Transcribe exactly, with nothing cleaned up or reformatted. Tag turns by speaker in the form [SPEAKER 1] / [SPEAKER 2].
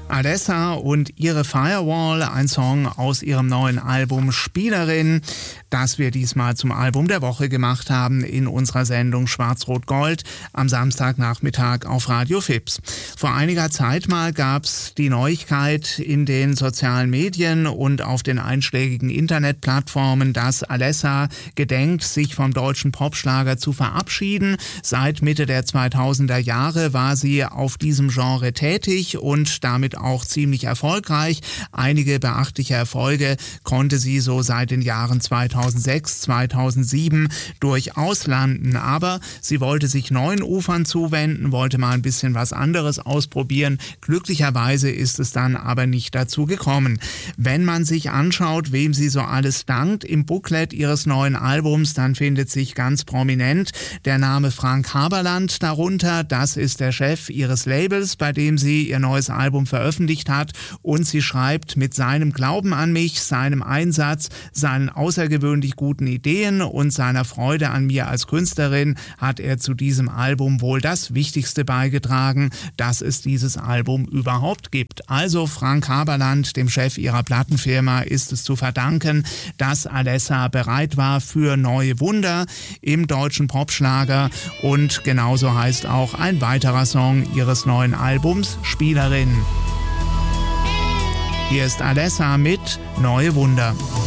[SPEAKER 1] Alessa und ihre Firewall, ein Song aus ihrem neuen Album Spielerin, das wir diesmal zum Album der Woche gemacht haben in unserer Sendung Schwarz-Rot-Gold am Samstagnachmittag auf Radio Fips. Vor einiger Zeit mal gab's die Neuigkeit in den sozialen Medien und auf den einschlägigen Internetplattformen, dass Alessa gedenkt, sich vom deutschen Popschlager zu verabschieden. Seit Mitte der zweitausender Jahre war sie auf diesem Genre tätig und damit auch ziemlich erfolgreich. Einige beachtliche Erfolge konnte sie so seit den Jahren zweitausendsechs, zweitausendsieben durchaus landen. Aber sie wollte sich neuen Ufern zuwenden, wollte mal ein bisschen was anderes ausprobieren. Glücklicherweise ist es dann aber nicht dazu gekommen. Wenn man sich anschaut, wem sie so alles dankt im Booklet ihres neuen Albums, dann findet sich ganz prominent der Name Frank Haberland darunter. Das ist der Chef ihres Labels, bei dem sie ihr neues Album veröffentlicht hat, und sie schreibt: Mit seinem Glauben an mich, seinem Einsatz, seinen außergewöhnlich guten Ideen und seiner Freude an mir als Künstlerin hat er zu diesem Album wohl das Wichtigste beigetragen, dass es dieses Album überhaupt gibt. Also Frank Haberland, dem Chef ihrer Plattenfirma, ist es zu verdanken, dass Alessa bereit war für neue Wunder im deutschen Popschlager, und genauso heißt auch ein weiterer Song ihres neuen Albums Spielerin. Hier ist Alessa mit Neue Wunder.